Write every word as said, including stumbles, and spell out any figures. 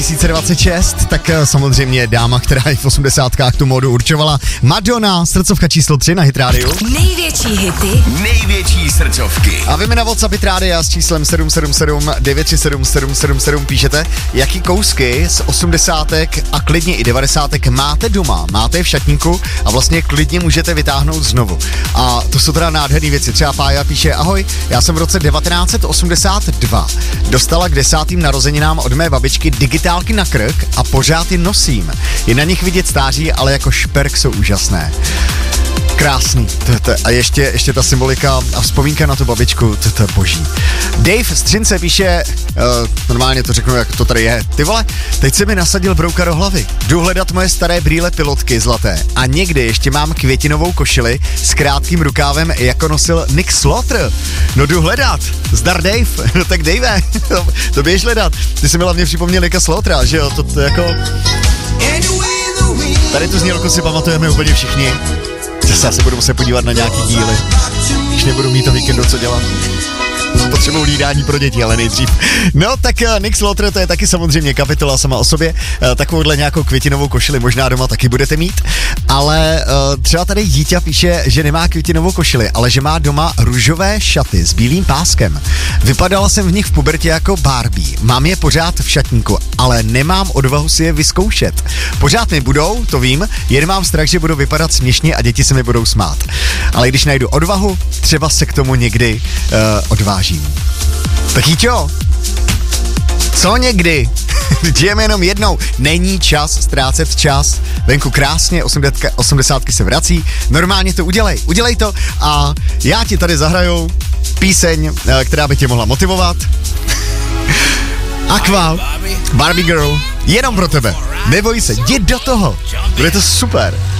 dvacet šest, tak samozřejmě dáma, která i v osmdesátkách tu módu určovala. Madonna, srdcovka číslo tři na Hit Radio. Největší hity, největší srdcovky. A vy mi na WhatsApp Hit Rádia s číslem sedm sedm sedm devět tři sedm sedm sedm sedm píšete, jaký kousky z osmdesátek a klidně i devadesátek máte doma, máte je v šatníku a vlastně klidně můžete vytáhnout znovu. A to jsou teda nádherné věci. Třeba Pája píše, ahoj, já jsem v roce devatenáct set osmdesát dva dostala k desátým narozeninám od mé babičky digitálky na krk a pořád je nosím. Je na nich vidět stáří, ale jako šperk jsou úžasné. Krásný. A ještě, ještě ta symbolika a vzpomínka na tu babičku, to je boží. Dave z Třince píše, uh, normálně to řeknu, jak to tady je. Ty vole, teď se mi nasadil brouka do hlavy. Jdu hledat moje staré brýle pilotky zlaté. A někdy ještě mám květinovou košili s krátkým rukávem, jako nosil Nick Slaughter. No jdu hledat. Zdar Dave. No tak Dave, to, to běž hledat. Ty jsi mi hlavně připomněl Nicka Slaughtra, že jo? To, to jako... Tady tu znělku si pamatujeme úplně všichni. Zase se budu muset podívat na nějaký díly, když nebudu mít to víkendu co dělat. Potřebuji hlídání pro děti, ale nejdřív. No tak uh, Nick Slaughter, to je taky samozřejmě kapitola sama o sobě. Uh, takovouhle nějakou květinovou košili možná doma taky budete mít. Ale uh, třeba tady dítě píše, že nemá květinovou košili, ale že má doma růžové šaty s bílým páskem. Vypadala jsem v nich v pubertě jako Barbie. Mám je pořád v šatníku, ale nemám odvahu si je vyzkoušet. Pořád mi budou, to vím, jen mám strach, že budou vypadat směšně a děti se mi budou smát. Ale když najdu odvahu, třeba se k tomu někdy uh, odvážím. Tak Jíťo, co někdy? Žijeme jenom jednou. Není čas ztrácet čas. Venku krásně, osmdesátky se vrací. Normálně to udělej, udělej to a já ti tady zahraju píseň, která by tě mohla motivovat. Aqua, Barbie Girl, jenom pro tebe. Neboj se, jdi do toho. Bude to super.